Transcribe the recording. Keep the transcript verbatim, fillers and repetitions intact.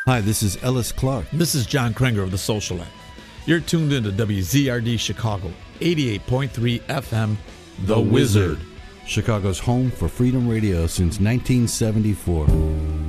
Hi, this is Ellis Clark. This is John Krenger of The Socialite. You're tuned into W Z R D Chicago, eighty-eight point three F M, The, the Wizard. Chicago's home for Freedom Radio since nineteen seventy-four.